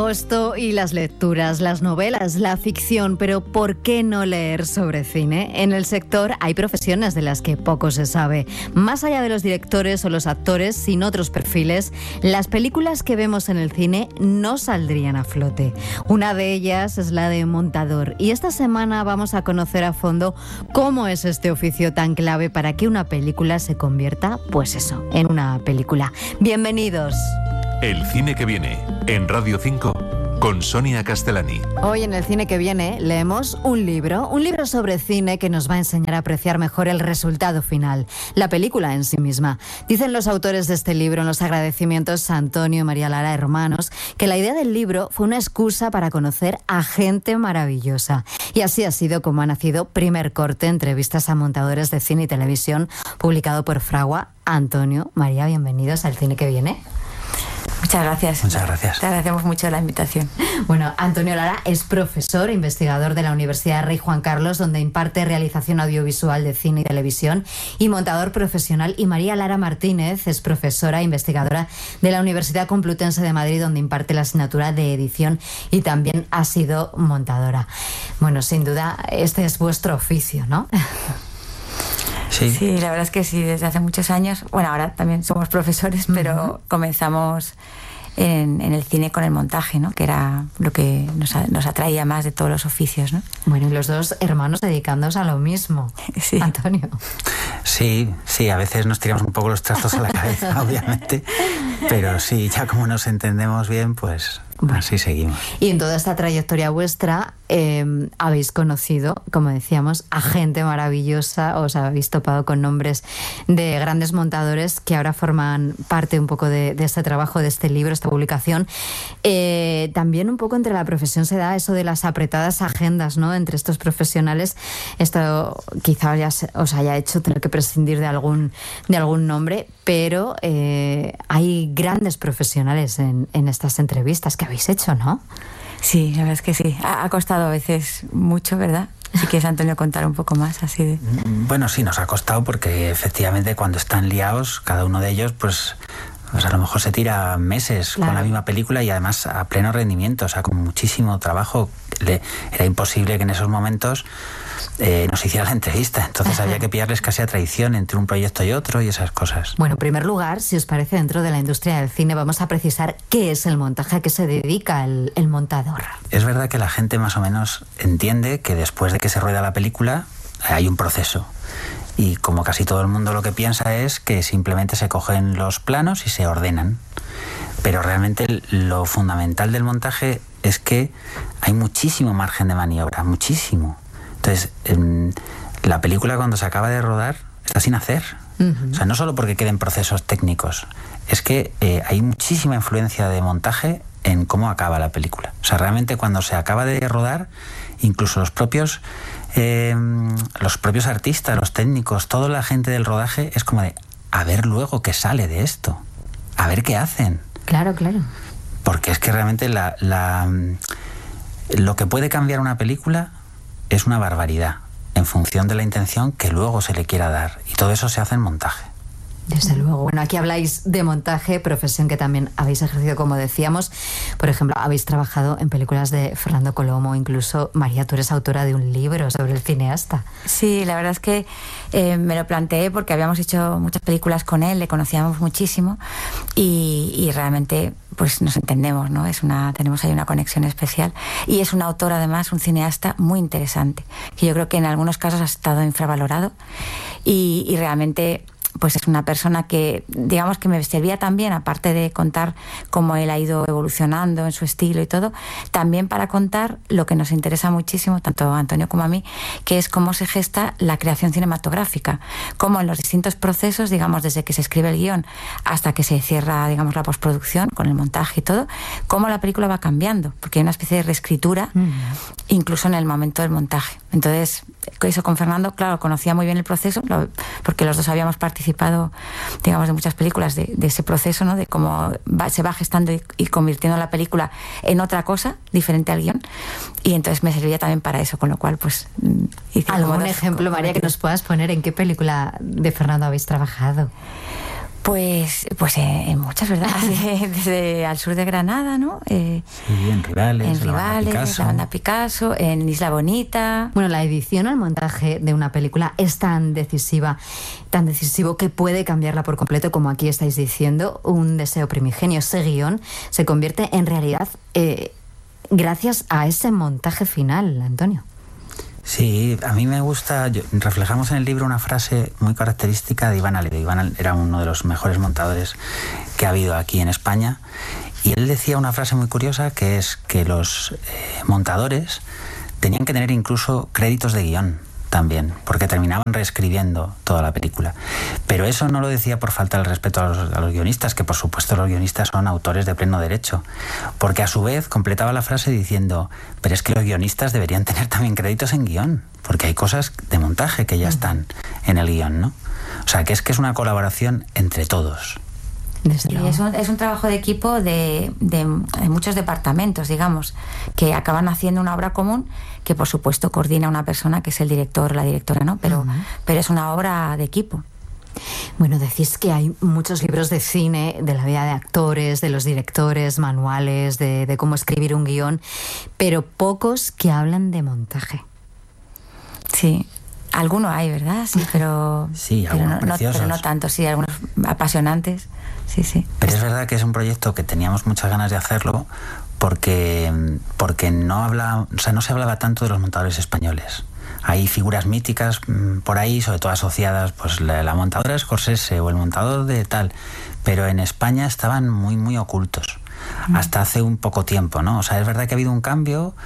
Agosto y las lecturas, las novelas, la ficción, pero ¿por qué no leer sobre cine? En el sector hay profesiones de las que poco se sabe. Más allá de los directores o los actores, sin otros perfiles, las películas que vemos en el cine no saldrían a flote. Una de ellas es la de montador, y esta semana vamos a conocer a fondo cómo es este oficio tan clave para que una película se convierta, pues eso, en una película. Bienvenidos. El cine que viene, en Radio 5, con Sonia Castellani. Hoy en el cine que viene leemos un libro sobre cine que nos va a enseñar a apreciar mejor el resultado final, la película en sí misma. Dicen los autores de este libro en los agradecimientos a Antonio y María Lara, hermanos, que la idea del libro fue una excusa para conocer a gente maravillosa. Y así ha sido como ha nacido Primer Corte, entrevistas a montadores de cine y televisión, publicado por Fragua. Antonio, María, bienvenidos al cine que viene. Muchas gracias. Muchas gracias. Te agradecemos mucho la invitación. Bueno, Antonio Lara es profesor e investigador de la Universidad Rey Juan Carlos, donde imparte realización audiovisual de cine y televisión, y montador profesional. Y María Lara Martínez es profesora e investigadora de la Universidad Complutense de Madrid, donde imparte la asignatura de edición y también ha sido montadora. Bueno, sin duda, este es vuestro oficio, ¿no? Sí, la verdad es que sí, desde hace muchos años. Bueno, ahora también somos profesores, pero comenzamos en el cine con el montaje, ¿no? Que era lo que nos atraía más de todos los oficios, ¿no? Bueno, y los dos hermanos dedicándoos a lo mismo. Sí. Antonio. Sí, a veces nos tiramos un poco los trastos a la cabeza, obviamente, pero sí, ya como nos entendemos bien, pues así seguimos. Y en toda esta trayectoria vuestra habéis conocido, como decíamos, a gente maravillosa, os habéis topado con nombres de grandes montadores que ahora forman parte un poco de este trabajo, de este libro, esta publicación. También un poco entre la profesión se da eso de las apretadas agendas, ¿no? Entre estos profesionales, esto quizá ya os haya hecho tener que prescindir de algún nombre, pero hay grandes profesionales en estas entrevistas que habéis hecho, ¿no? Sí, la verdad es que sí. Ha costado a veces mucho, ¿verdad? Si quieres, Antonio, contar un poco más así de... Bueno, sí, nos ha costado porque efectivamente cuando están liados, cada uno de ellos, pues a lo mejor se tira meses con la misma película y además a pleno rendimiento, o sea, con muchísimo trabajo. Era imposible que en esos momentos nos hiciera la entrevista, entonces había que pillarles casi a traición entre un proyecto y otro y esas cosas. Bueno, en primer lugar, si os parece, dentro de la industria del cine vamos a precisar qué es el montaje, a qué se dedica el montador. Es verdad que la gente más o menos entiende que después de que se rueda la película hay un proceso. Y como casi todo el mundo lo que piensa es que simplemente se cogen los planos y se ordenan. Pero realmente lo fundamental del montaje es que hay muchísimo margen de maniobra, muchísimo. Entonces, la película cuando se acaba de rodar está sin hacer. O sea, no solo porque queden procesos técnicos, es que hay muchísima influencia de montaje en cómo acaba la película. O sea, realmente cuando se acaba de rodar, incluso los propios artistas, los técnicos, toda la gente del rodaje es como de a ver luego qué sale de esto, a ver qué hacen. Claro. Porque es que realmente lo que puede cambiar una película es una barbaridad en función de la intención que luego se le quiera dar, y todo eso se hace en montaje. Desde luego. Bueno, aquí habláis de montaje, profesión que también habéis ejercido, como decíamos. Por ejemplo, habéis trabajado en películas de Fernando Colomo, incluso, María, tú eres autora de un libro sobre el cineasta. Sí, la verdad es que me lo planteé porque habíamos hecho muchas películas con él, le conocíamos muchísimo y realmente pues nos entendemos, ¿no? Tenemos ahí una conexión especial y es un autor, además, un cineasta muy interesante, que yo creo que en algunos casos ha estado infravalorado y realmente pues es una persona que, digamos, que me servía también, aparte de contar cómo él ha ido evolucionando en su estilo y todo, también para contar lo que nos interesa muchísimo, tanto a Antonio como a mí, que es cómo se gesta la creación cinematográfica, cómo en los distintos procesos, digamos, desde que se escribe el guión hasta que se cierra, digamos, la postproducción, con el montaje y todo, cómo la película va cambiando, porque hay una especie de reescritura, incluso en el momento del montaje. Entonces, eso con Fernando, claro, conocía muy bien el proceso, porque los dos habíamos participado, digamos, de muchas películas de ese proceso, ¿no? De cómo se va gestando y convirtiendo la película en otra cosa diferente al guión, y entonces me servía también para eso, con lo cual pues ¿algún ejemplo, María, que nos puedas poner en qué película de Fernando habéis trabajado? Pues en muchas, ¿verdad? Desde al sur de Granada, ¿no? Sí, en Rivales, la banda Picasso, en Isla Bonita. Bueno, la edición o el montaje de una película es tan decisivo que puede cambiarla por completo, como aquí estáis diciendo. Un deseo primigenio, ese guión, se convierte en realidad gracias a ese montaje final, Antonio. Sí, a mí me gusta, reflejamos en el libro una frase muy característica de Iván Aledo. Iván era uno de los mejores montadores que ha habido aquí en España, y él decía una frase muy curiosa, que es que los montadores tenían que tener incluso créditos de guión también, porque terminaban reescribiendo toda la película. Pero eso no lo decía por falta de respeto a los guionistas, que por supuesto los guionistas son autores de pleno derecho, porque a su vez completaba la frase diciendo, pero es que los guionistas deberían tener también créditos en guión, porque hay cosas de montaje que ya están en el guión, ¿no? O sea, que es una colaboración entre todos. Sí, es un trabajo de equipo de muchos departamentos, digamos, que acaban haciendo una obra común, que por supuesto coordina una persona que es el director o la directora, ¿no? Pero es una obra de equipo. Bueno, decís que hay muchos libros de cine, de la vida de actores, de los directores, manuales de cómo escribir un guión, pero pocos que hablan de montaje. Sí. Algunos hay, ¿verdad? Sí, pero, sí, algunos preciosos. Pero no tanto, sí, algunos apasionantes. Sí. Pero es verdad que es un proyecto que teníamos muchas ganas de hacerlo porque no se hablaba tanto de los montadores españoles. Hay figuras míticas por ahí, sobre todo asociadas, pues la montadora Scorsese o el montador de tal, pero en España estaban muy, muy ocultos. Hasta hace un poco tiempo, ¿no? O sea, es verdad que ha habido un cambio,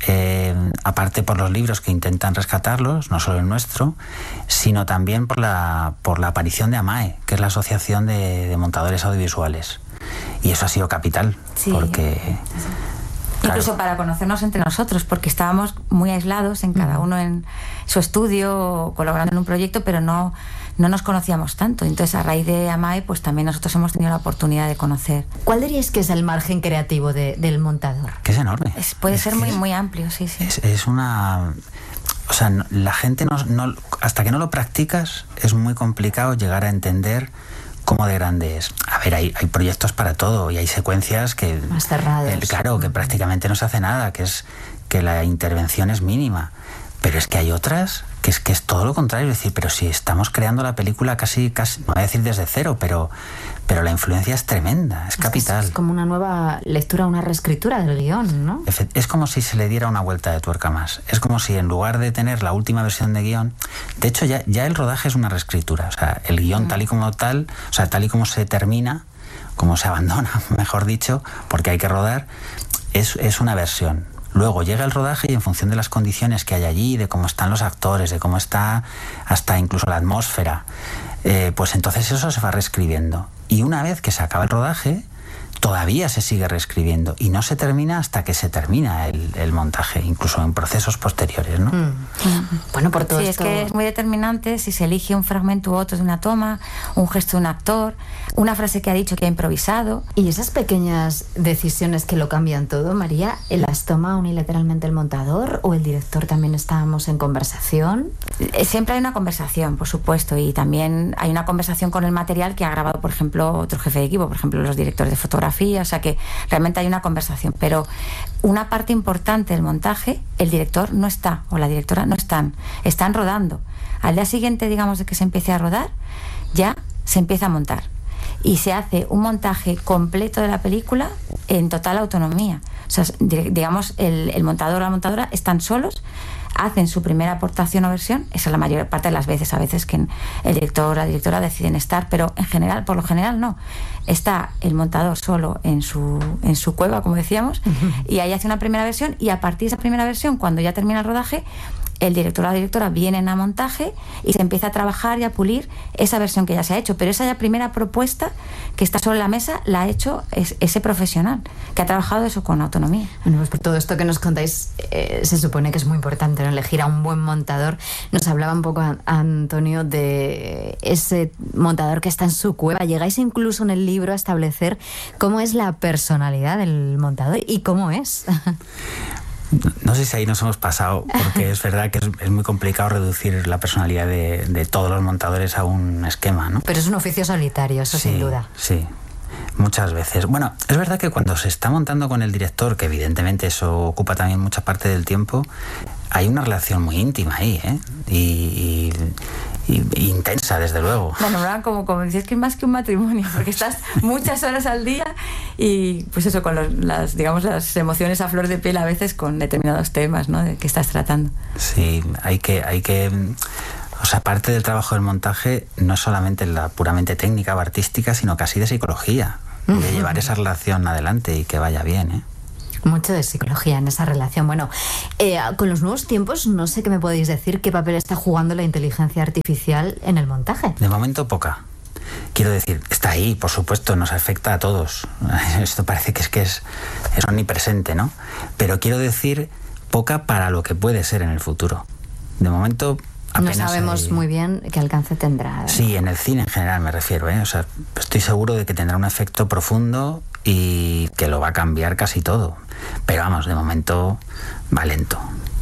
aparte por los libros que intentan rescatarlos, no solo el nuestro, sino también por la aparición de AMAE, que es la Asociación de Montadores Audiovisuales. Y eso ha sido capital, sí, porque... Claro. Incluso para conocernos entre nosotros, porque estábamos muy aislados, en cada uno en su estudio, colaborando en un proyecto, pero no nos conocíamos tanto. Entonces, a raíz de AMAE, pues también nosotros hemos tenido la oportunidad de conocer. ¿Cuál diríais que es el margen creativo del montador? Que es enorme. Puede ser muy, muy amplio, sí. Es una... O sea, la gente no hasta que no lo practicas es muy complicado llegar a entender cómo de grande es. A ver, hay proyectos para todo y hay secuencias que... Más cerradas. Claro, que prácticamente no se hace nada, que la intervención es mínima. Pero es que hay otras que es todo lo contrario. Es decir, pero si estamos creando la película casi no voy a decir desde cero, pero la influencia es tremenda, es capital. Es como una nueva lectura, una reescritura del guión, ¿no? Es como si se le diera una vuelta de tuerca más. Es como si en lugar de tener la última versión de guión... De hecho, ya el rodaje es una reescritura. O sea, el guión tal y como se termina, como se abandona, mejor dicho, porque hay que rodar, es una versión. Luego llega el rodaje y en función de las condiciones que hay allí, de cómo están los actores, de cómo está hasta incluso la atmósfera, pues entonces eso se va reescribiendo. Y una vez que se acaba el rodaje, todavía se sigue reescribiendo y no se termina hasta que se termina el montaje, incluso en procesos posteriores, ¿no? Bueno, por todo sí, esto... es que es muy determinante si se elige un fragmento u otro de una toma, un gesto de un actor, una frase que ha dicho que ha improvisado. Y esas pequeñas decisiones que lo cambian todo, María, ¿las toma unilateralmente el montador o el director también estábamos en conversación? Siempre hay una conversación, por supuesto, y también hay una conversación con el material que ha grabado, por ejemplo, otro jefe de equipo, por ejemplo, los directores de fotografía. O sea que realmente hay una conversación, pero una parte importante del montaje, el director no está o la directora no están rodando. Al día siguiente, digamos, de que se empiece a rodar, ya se empieza a montar y se hace un montaje completo de la película en total autonomía. O sea, digamos, el montador o la montadora están solos, hacen su primera aportación o versión. Esa es la mayor parte de las veces, a veces que el director o la directora deciden estar, pero en general, por lo general no. Está el montador solo en su cueva, como decíamos, y ahí hace una primera versión, y a partir de esa primera versión, cuando ya termina el rodaje, el director o la directora vienen a montaje y se empieza a trabajar y a pulir esa versión que ya se ha hecho. Pero esa ya primera propuesta que está sobre la mesa la ha hecho ese profesional que ha trabajado eso con autonomía. Bueno, pues por todo esto que nos contáis, se supone que es muy importante, ¿no?, elegir a un buen montador. Nos hablaba un poco Antonio de ese montador que está en su cueva. Llegáis incluso en el libro a establecer cómo es la personalidad del montador y cómo es. No sé si ahí nos hemos pasado, porque es verdad que es muy complicado reducir la personalidad de todos los montadores a un esquema, ¿no? Pero es un oficio solitario, eso sin duda. Sí, muchas veces. Bueno, es verdad que cuando se está montando con el director, que evidentemente eso ocupa también mucha parte del tiempo, hay una relación muy íntima ahí, ¿eh? Y intensa, desde luego. Bueno, como dices, que es más que un matrimonio, porque estás muchas horas al día y pues eso, con las emociones a flor de piel a veces con determinados temas, ¿no?, de que estás tratando. Sí, hay que o sea, parte del trabajo del montaje no es solamente la puramente técnica o artística, sino casi de psicología, de llevar esa relación adelante y que vaya bien, ¿eh? Mucho de psicología en esa relación. Bueno, con los nuevos tiempos, no sé qué me podéis decir, qué papel está jugando la inteligencia artificial en el montaje. De momento, poca. Quiero decir, está ahí, por supuesto, nos afecta a todos. Esto parece que es omnipresente, ¿no? Pero quiero decir, poca para lo que puede ser en el futuro. De momento, apenas no sabemos muy bien qué alcance tendrá. Sí, en el cine en general me refiero, ¿eh? O sea, estoy seguro de que tendrá un efecto profundo y que lo va a cambiar casi todo. Pero vamos, de momento va lento.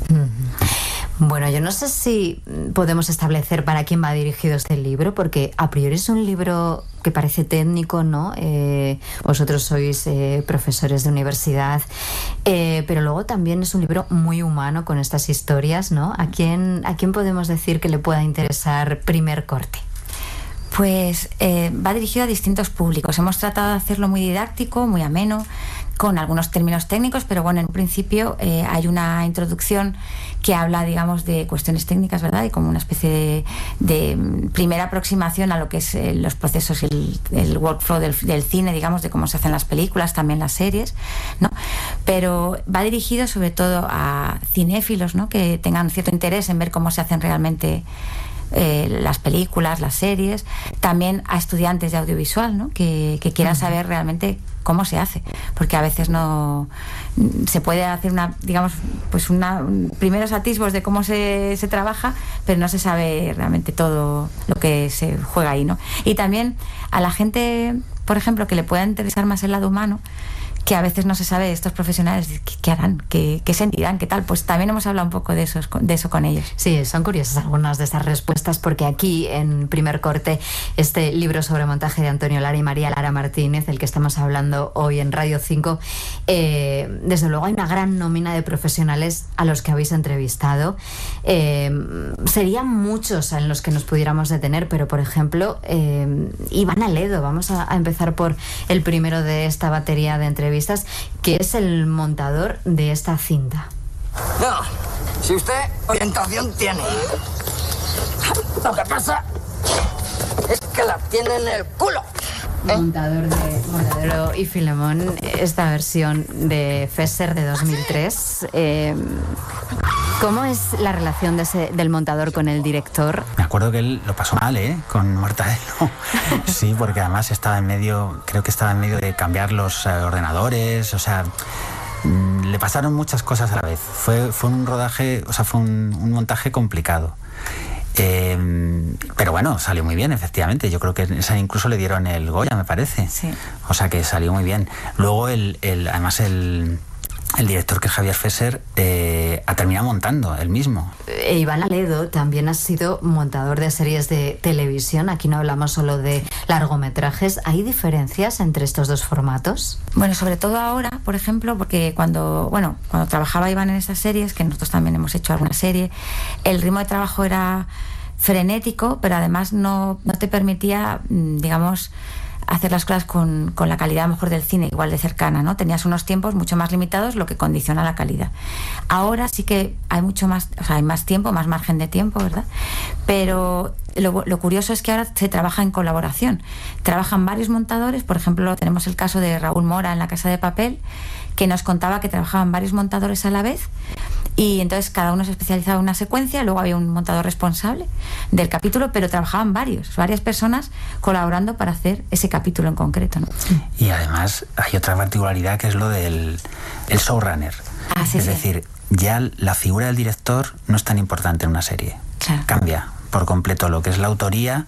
Bueno, yo no sé si podemos establecer para quién va dirigido este libro, porque a priori es un libro que parece técnico, ¿no? Vosotros sois profesores de universidad, pero luego también es un libro muy humano con estas historias, ¿no? ¿A quién podemos decir que le pueda interesar Primer Corte? Pues va dirigido a distintos públicos. Hemos tratado de hacerlo muy didáctico, muy ameno, con algunos términos técnicos, pero bueno, en un principio hay una introducción que habla, digamos, de cuestiones técnicas, ¿verdad? Y como una especie de primera aproximación a lo que es los procesos y el workflow del cine, digamos, de cómo se hacen las películas, también las series, ¿no? Pero va dirigido sobre todo a cinéfilos, ¿no?, que tengan cierto interés en ver cómo se hacen realmente las películas, las series, también a estudiantes de audiovisual, ¿no?, que quieran saber realmente cómo se hace, porque a veces no se puede hacer primeros atisbos de cómo se trabaja, pero no se sabe realmente todo lo que se juega ahí, ¿no? Y también a la gente, por ejemplo, que le pueda interesar más el lado humano, que a veces no se sabe, estos profesionales, qué harán, qué sentirán, qué tal. Pues también hemos hablado un poco de eso con ellos. Sí, son curiosas algunas de esas respuestas, porque aquí en Primer Corte, este libro sobre montaje de Antonio Lara y María Lara Martínez, del que estamos hablando hoy en Radio 5, desde luego hay una gran nómina de profesionales a los que habéis entrevistado. Serían muchos en los que nos pudiéramos detener, pero por ejemplo, Iván Aledo, vamos a empezar por el primero de esta batería de entrevistas, que es el montador de esta cinta. No, si usted orientación tiene, lo que pasa es que la tiene en el culo. Montador de Mortadelo y Filemón, esta versión de Fesser de 2003. ¿Cómo es la relación del montador con el director? Me acuerdo que él lo pasó mal, con Mortadelo. Sí, porque además creo que estaba en medio de cambiar los ordenadores, o sea, le pasaron muchas cosas a la vez. Fue un rodaje, o sea, fue un montaje complicado. Pero bueno, salió muy bien, efectivamente. Yo creo que incluso le dieron el Goya, me parece. Sí. O sea que salió muy bien. Luego además el director, que es Javier Fesser, ha terminado montando él mismo. Iván Aledo también ha sido montador de series de televisión. Aquí no hablamos solo de largometrajes. ¿Hay diferencias entre estos dos formatos? Bueno, sobre todo ahora, por ejemplo, porque cuando trabajaba Iván en esas series, que nosotros también hemos hecho alguna serie, el ritmo de trabajo era frenético, pero además no te permitía, digamos, hacer las cosas con la calidad a lo mejor del cine igual de cercana, ¿no? Tenías unos tiempos mucho más limitados, lo que condiciona la calidad. Ahora sí que hay mucho más, o sea, hay más tiempo, más margen de tiempo, ¿verdad? Pero lo curioso es que ahora se trabaja en colaboración. Trabajan varios montadores, por ejemplo, tenemos el caso de Raúl Mora en La Casa de Papel, que nos contaba que trabajaban varios montadores a la vez, y entonces cada uno se especializaba en una secuencia, luego había un montador responsable del capítulo, pero trabajaban varias personas colaborando para hacer ese capítulo en concreto, ¿no? Y además hay otra particularidad, que es lo del showrunner. Es decir, ya la figura del director no es tan importante en una serie. Claro. Cambia, por completo lo que es la autoría.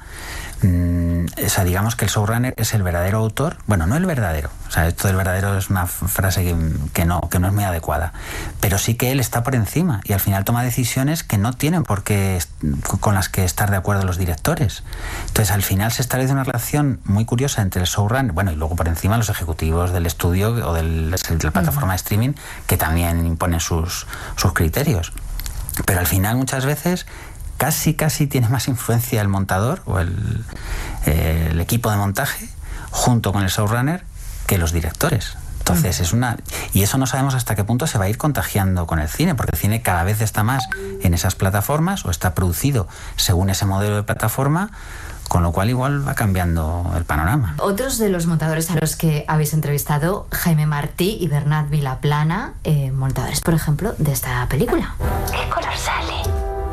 O sea, digamos que el showrunner es el verdadero autor. Bueno, no el verdadero. O sea, esto del verdadero es una frase que no es muy adecuada. Pero sí que él está por encima y al final toma decisiones que no tienen por qué con las que estar de acuerdo los directores. Entonces, al final se establece una relación muy curiosa entre el showrunner, bueno, y luego por encima los ejecutivos del estudio o de la plataforma de streaming, que también imponen sus criterios. Pero al final, muchas veces, casi tiene más influencia el montador o el equipo de montaje junto con el showrunner que los directores. Entonces y eso no sabemos hasta qué punto se va a ir contagiando con el cine, porque el cine cada vez está más en esas plataformas o está producido según ese modelo de plataforma, con lo cual igual va cambiando el panorama. Otros de los montadores a los que habéis entrevistado, Jaime Martí y Bernat Vilaplana, montadores, por ejemplo, de esta película. ¿Qué color sale?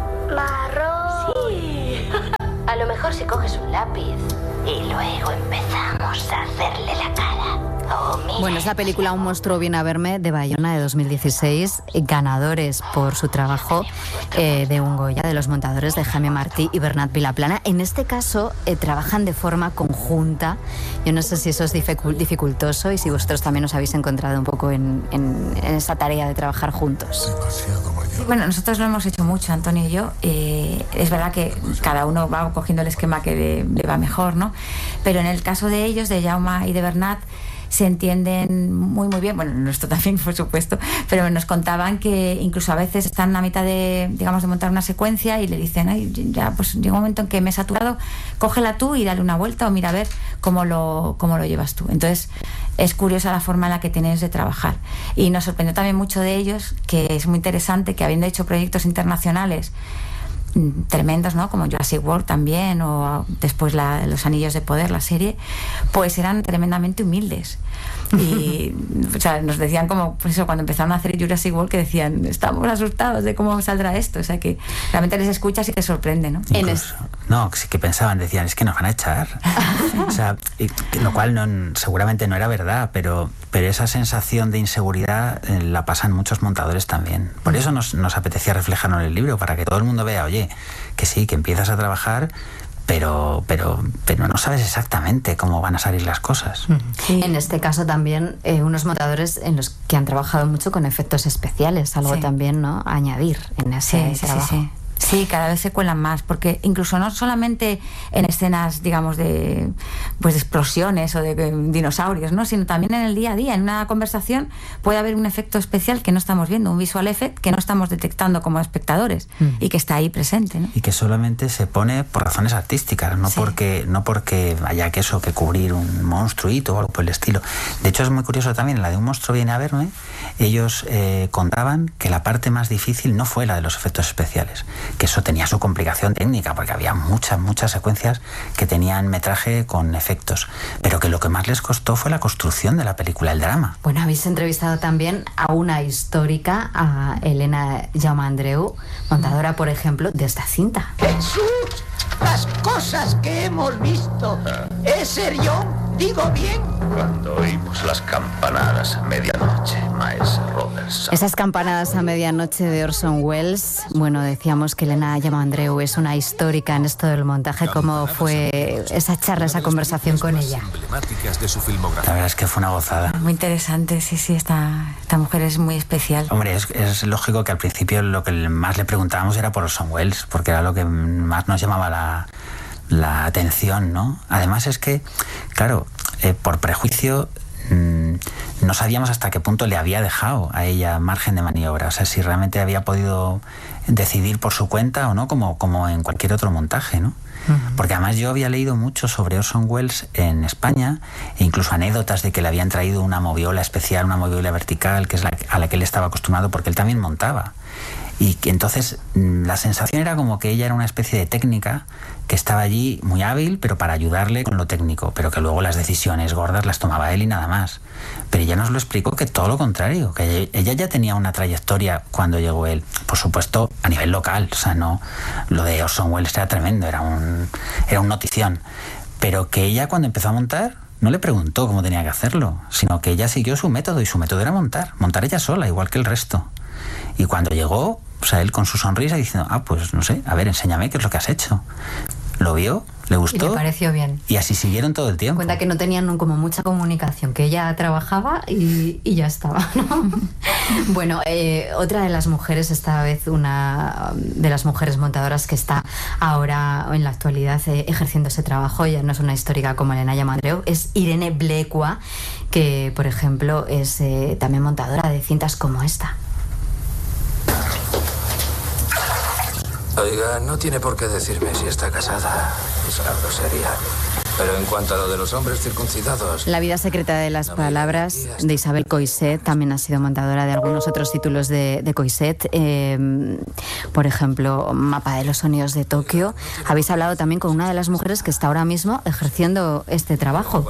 Marrón. Sí. A lo mejor si coges un lápiz y luego empezamos a hacerle la cara. Oh, mira. Bueno, esa película Un monstruo viene a verme, de Bayona, de 2016, ganadores por su trabajo de un Goya, de los montadores de Jaime Martí y Bernat Vilaplana. En este caso trabajan de forma conjunta. Yo no sé si eso es dificultoso y si vosotros también os habéis encontrado un poco en esa tarea de trabajar juntos. Bueno, nosotros lo hemos hecho mucho, Antonio y yo. Es verdad que cada uno va cogiendo el esquema que le va mejor, ¿no? Pero en el caso de ellos, de Jaume y de Bernat, se entienden muy bien, bueno, nuestro también, por supuesto, pero nos contaban que incluso a veces están a mitad de montar una secuencia y le dicen, ay, ya, pues llega un momento en que me he saturado, cógela tú y dale una vuelta o mira a ver cómo lo llevas tú. Entonces, es curiosa la forma en la que tenéis de trabajar. Y nos sorprendió también mucho de ellos, que es muy interesante que habiendo hecho proyectos internacionales tremendos, ¿no? Como Jurassic World también, o después Los Anillos de Poder, la serie, pues eran tremendamente humildes. Y o sea, nos decían como, pues eso, cuando empezaron a hacer Jurassic World, que decían, estamos asustados de cómo saldrá esto. O sea, que realmente les escuchas y te sorprende, ¿no? No, sí que pensaban, decían, es que nos van a echar. O sea, lo cual seguramente no era verdad, pero esa sensación de inseguridad la pasan muchos montadores también. Por eso nos apetecía reflejarlo en el libro, para que todo el mundo vea, oye, que sí, que empiezas a trabajar, pero no sabes exactamente cómo van a salir las cosas. Sí. En este caso también unos montadores en los que han trabajado mucho con efectos especiales, algo también, ¿no?, a añadir en ese trabajo. Sí, cada vez se cuelan más, porque incluso no solamente en escenas, digamos, de explosiones o de dinosaurios, ¿no?, sino también en el día a día. En una conversación puede haber un efecto especial que no estamos viendo, un visual effect que no estamos detectando como espectadores y que está ahí presente, ¿no? Y que solamente se pone por razones artísticas, no porque haya que cubrir un monstruito o algo por el estilo. De hecho, es muy curioso también, la de Un monstruo viene a verme, ellos contaban que la parte más difícil no fue la de los efectos especiales, que eso tenía su complicación técnica, porque había muchas secuencias que tenían metraje con efectos, pero que lo que más les costó fue la construcción de la película, el drama. Bueno, habéis entrevistado también a una histórica, a Elena Jaume Andreu, montadora, por ejemplo, de esta cinta. ¡Jesús! Las cosas que hemos visto. ¿Es serio? ¿Digo bien? Cuando oímos las campanadas a medianoche, Miles Robertson. Esas campanadas a medianoche de Orson Welles. Bueno, decíamos que Elena Jaume Andreu es una histórica en esto del montaje. ¿Cómo fue esa charla, esa conversación con ella? La verdad es que fue una gozada. Muy interesante, sí, esta mujer es muy especial. Hombre, es lógico que al principio lo que más le preguntábamos era por Orson Welles, porque era lo que más nos llamaba la atención, ¿no? Además es que, claro, por prejuicio no sabíamos hasta qué punto le había dejado a ella margen de maniobra, o sea, si realmente había podido decidir por su cuenta o no, como en cualquier otro montaje, ¿no? Porque además yo había leído mucho sobre Orson Welles en España, e incluso anécdotas de que le habían traído una moviola especial, una moviola vertical, que es a la que él estaba acostumbrado, porque él también montaba. Y que entonces la sensación era como que ella era una especie de técnica que estaba allí muy hábil, pero para ayudarle con lo técnico, pero que luego las decisiones gordas las tomaba él y nada más. Pero ella nos lo explicó que todo lo contrario, que ella ya tenía una trayectoria cuando llegó él, por supuesto a nivel local, o sea, no, lo de Orson Welles era tremendo, era un notición, pero que ella cuando empezó a montar no le preguntó cómo tenía que hacerlo, sino que ella siguió su método, y su método era montar ella sola, igual que el resto. Y cuando llegó, O sea, él con su sonrisa diciendo, pues no sé, a ver, enséñame qué es lo que has hecho. Lo vio, le gustó. Y le pareció bien. Y así siguieron todo el tiempo. Cuenta que no tenían como mucha comunicación, que ella trabajaba y ya estaba, ¿no? Bueno, otra de las mujeres, esta vez una de las mujeres montadoras que está ahora en la actualidad ejerciendo ese trabajo, ya no es una histórica como Elena Yamadreu, es Irene Blecua, que por ejemplo es también montadora de cintas como esta. Oiga, no tiene por qué decirme si está casada. Es una grosería. Pero en cuanto a lo de los hombres circuncidados... La vida secreta de las palabras de Isabel Coixet, también ha sido montadora de algunos otros títulos de Coixet. Por ejemplo, Mapa de los sonidos de Tokio. Habéis hablado también con una de las mujeres que está ahora mismo ejerciendo este trabajo.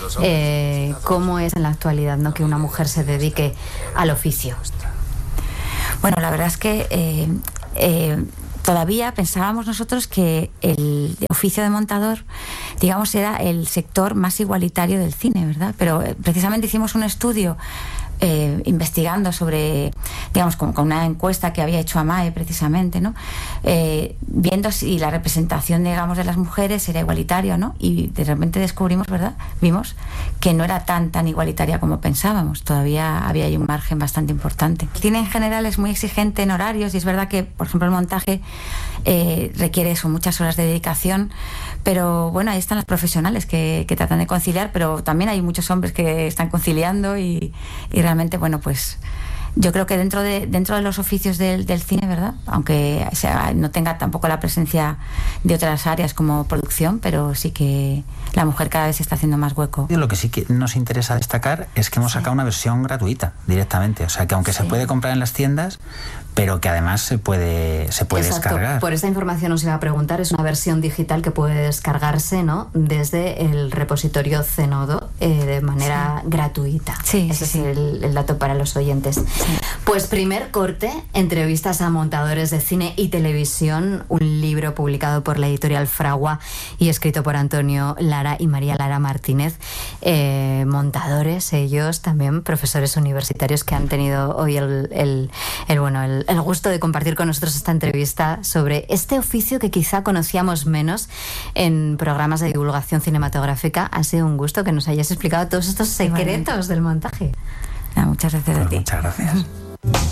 ¿Cómo es en la actualidad, ¿no?, que una mujer se dedique al oficio? Bueno, la verdad es que... todavía pensábamos nosotros que el oficio de montador, digamos, era el sector más igualitario del cine, ¿verdad? Pero precisamente hicimos un estudio investigando sobre, digamos, con una encuesta que había hecho AMAE precisamente, ¿no? Viendo si la representación, digamos, de las mujeres era igualitaria, ¿no? Y de repente descubrimos, ¿verdad? Vimos que no era tan igualitaria como pensábamos. Todavía había ahí un margen bastante importante. El cine en general es muy exigente en horarios y es verdad que, por ejemplo, el montaje requiere eso, muchas horas de dedicación, pero bueno, ahí están los profesionales que tratan de conciliar, pero también hay muchos hombres que están conciliando y realmente, bueno, pues yo creo que dentro de los oficios del cine, ¿verdad? Aunque no tenga tampoco la presencia de otras áreas como producción, pero sí que la mujer cada vez se está haciendo más hueco. Lo que sí que nos interesa destacar es que hemos sacado una versión gratuita directamente, o sea que aunque se puede comprar en las tiendas, pero que además se puede descargar. Por esta información os iba a preguntar, es una versión digital que puede descargarse, ¿no?, desde el repositorio Zenodo de manera gratuita. Ese es el dato para los oyentes. Sí. Pues primer corte, entrevistas a montadores de cine y televisión, un libro publicado por la editorial Fragua y escrito por Antonio Lara y María Lara Martínez, montadores ellos, también profesores universitarios que han tenido hoy el gusto de compartir con nosotros esta entrevista sobre este oficio que quizá conocíamos menos en programas de divulgación cinematográfica. Ha sido un gusto que nos hayas explicado todos estos secretos del montaje. Muchas gracias a ti. Muchas gracias.